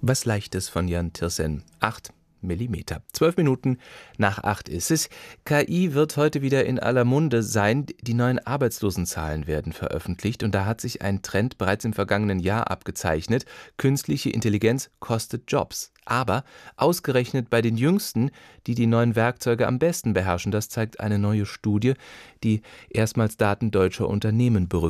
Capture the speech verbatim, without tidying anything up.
Was Leichtes von Jan Tiersen. Acht Millimeter. Zwölf Minuten nach acht ist es. K I wird heute wieder in aller Munde sein. Die neuen Arbeitslosenzahlen werden veröffentlicht und da hat sich ein Trend bereits im vergangenen Jahr abgezeichnet. Künstliche Intelligenz kostet Jobs. Aber ausgerechnet bei den Jüngsten, die die neuen Werkzeuge am besten beherrschen, das zeigt eine neue Studie, die erstmals Daten deutscher Unternehmen berücksichtigt.